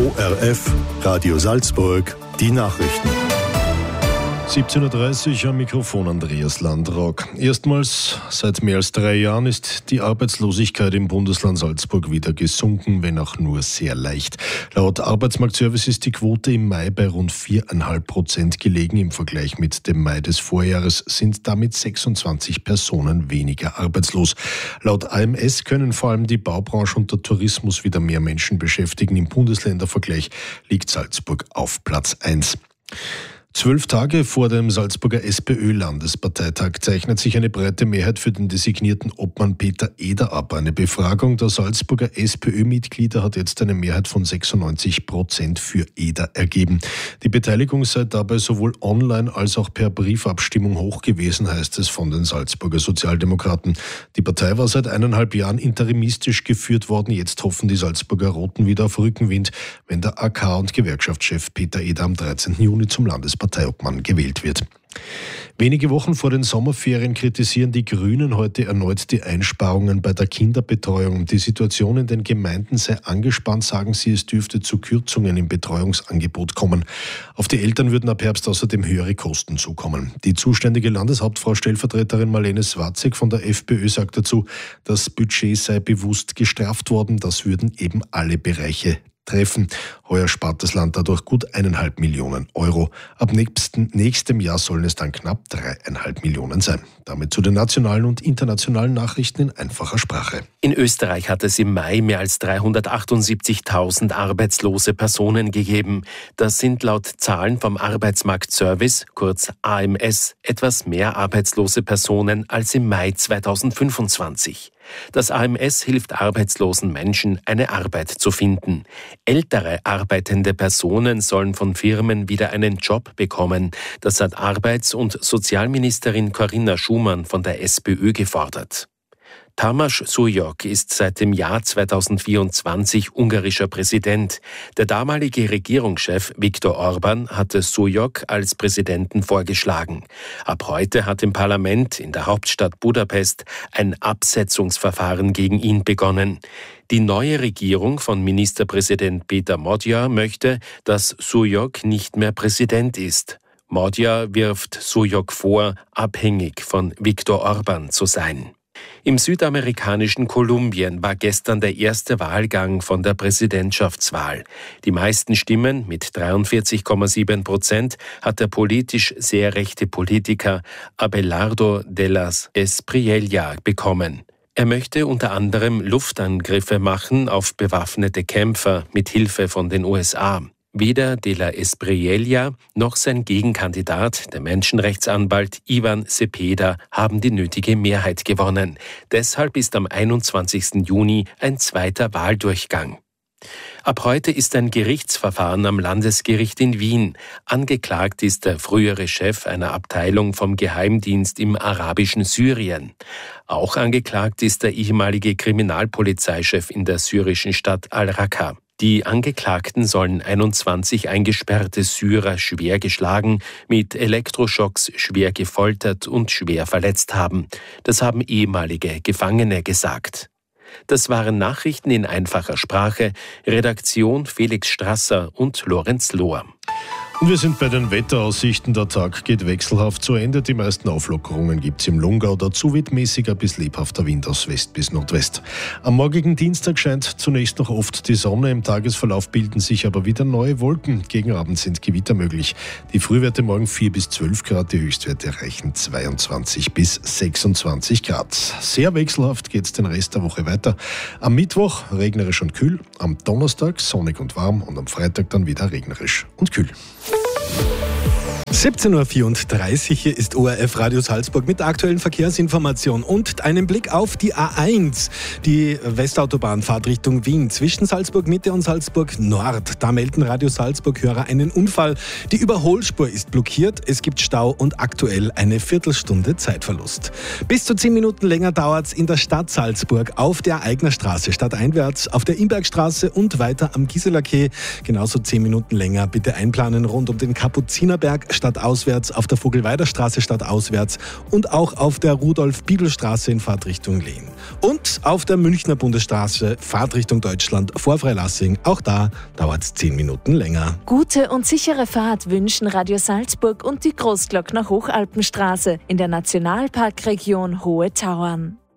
ORF, Radio Salzburg, die Nachrichten. 17.30 Uhr am Mikrofon Andreas Landrock. Erstmals seit mehr als 3 Jahren ist die Arbeitslosigkeit im Bundesland Salzburg wieder gesunken, wenn auch nur sehr leicht. Laut Arbeitsmarktservice ist die Quote im Mai bei rund 4,5% gelegen. Im Vergleich mit dem Mai des Vorjahres sind damit 26 Personen weniger arbeitslos. Laut AMS können vor allem die Baubranche und der Tourismus wieder mehr Menschen beschäftigen. Im Bundesländervergleich liegt Salzburg auf Platz 1. 12 Tage vor dem Salzburger SPÖ-Landesparteitag zeichnet sich eine breite Mehrheit für den designierten Obmann Peter Eder ab. Eine Befragung der Salzburger SPÖ-Mitglieder hat jetzt eine Mehrheit von 96% für Eder ergeben. Die Beteiligung sei dabei sowohl online als auch per Briefabstimmung hoch gewesen, heißt es von den Salzburger Sozialdemokraten. Die Partei war seit 1,5 Jahren interimistisch geführt worden. Jetzt hoffen die Salzburger Roten wieder auf Rückenwind, wenn der AK- und Gewerkschaftschef Peter Eder am 13. Juni zum Landesparteiobmann gewählt wird. Wenige Wochen vor den Sommerferien kritisieren die Grünen heute erneut die Einsparungen bei der Kinderbetreuung. Die Situation in den Gemeinden sei angespannt, sagen sie, es dürfte zu Kürzungen im Betreuungsangebot kommen. Auf die Eltern würden ab Herbst außerdem höhere Kosten zukommen. Die zuständige Landeshauptfrau Stellvertreterin Marlene Swarzek von der FPÖ sagt dazu, das Budget sei bewusst gestrafft worden, das würden eben alle Bereiche treffen. Heuer spart das Land dadurch gut 1,5 Millionen Euro. Ab nächstem Jahr sollen es dann knapp 3,5 Millionen sein. Damit zu den nationalen und internationalen Nachrichten in einfacher Sprache. In Österreich hat es im Mai mehr als 378.000 arbeitslose Personen gegeben. Das sind laut Zahlen vom Arbeitsmarktservice, kurz AMS, etwas mehr arbeitslose Personen als im Mai 2025. Das AMS hilft arbeitslosen Menschen, eine Arbeit zu finden. Ältere arbeitende Personen sollen von Firmen wieder einen Job bekommen. Das hat Arbeits- und Sozialministerin Corinna Schumann von der SPÖ gefordert. Tamás Súlyog ist seit dem Jahr 2024 ungarischer Präsident. Der damalige Regierungschef Viktor Orbán hatte Súlyog als Präsidenten vorgeschlagen. Ab heute hat im Parlament in der Hauptstadt Budapest ein Absetzungsverfahren gegen ihn begonnen. Die neue Regierung von Ministerpräsident Péter Magyar möchte, dass Súlyog nicht mehr Präsident ist. Magyar wirft Súlyog vor, abhängig von Viktor Orbán zu sein. Im südamerikanischen Kolumbien war gestern der erste Wahlgang von der Präsidentschaftswahl. Die meisten Stimmen, mit 43,7%, hat der politisch sehr rechte Politiker Abelardo de las Espriella bekommen. Er möchte unter anderem Luftangriffe machen auf bewaffnete Kämpfer mit Hilfe von den USA. Weder de la Espriella noch sein Gegenkandidat, der Menschenrechtsanwalt Ivan Cepeda, haben die nötige Mehrheit gewonnen. Deshalb ist am 21. Juni ein zweiter Wahldurchgang. Ab heute ist ein Gerichtsverfahren am Landesgericht in Wien. Angeklagt ist der frühere Chef einer Abteilung vom Geheimdienst im arabischen Syrien. Auch angeklagt ist der ehemalige Kriminalpolizeichef in der syrischen Stadt Al-Raqqa. Die Angeklagten sollen 21 eingesperrte Syrer schwer geschlagen, mit Elektroschocks schwer gefoltert und schwer verletzt haben. Das haben ehemalige Gefangene gesagt. Das waren Nachrichten in einfacher Sprache. Redaktion Felix Strasser und Lorenz Lohr. Und wir sind bei den Wetteraussichten. Der Tag geht wechselhaft zu Ende. Die meisten Auflockerungen gibt es im Lungau. Dazu weht mäßiger bis lebhafter Wind aus West bis Nordwest. Am morgigen Dienstag scheint zunächst noch oft die Sonne. Im Tagesverlauf bilden sich aber wieder neue Wolken. Gegen Abend sind Gewitter möglich. Die Frühwerte morgen 4 bis 12 Grad. Die Höchstwerte erreichen 22 bis 26 Grad. Sehr wechselhaft geht es den Rest der Woche weiter. Am Mittwoch regnerisch und kühl. Am Donnerstag sonnig und warm. Und am Freitag dann wieder regnerisch und kühl. 17.34 Uhr, hier ist ORF Radio Salzburg mit der aktuellen Verkehrsinformation und einem Blick auf die A1, die Westautobahnfahrt Richtung Wien zwischen Salzburg Mitte und Salzburg Nord. Da melden Radio Salzburg-Hörer einen Unfall. Die Überholspur ist blockiert, es gibt Stau und aktuell eine Viertelstunde Zeitverlust. Bis zu 10 Minuten länger dauert es in der Stadt Salzburg auf der Aignerstraße stadteinwärts, auf der Imbergstraße und weiter am Gisela Quai. Genauso 10 Minuten länger bitte einplanen rund um den Kapuzinerberg stadtauswärts, auf der Vogelweiderstraße stadtauswärts und auch auf der Rudolf-Bibel-Straße in Fahrtrichtung Lehn. Und auf der Münchner Bundesstraße Fahrtrichtung Deutschland vor Freilassing. Auch da dauert es 10 Minuten länger. Gute und sichere Fahrt wünschen Radio Salzburg und die Großglockner Hochalpenstraße in der Nationalparkregion Hohe Tauern.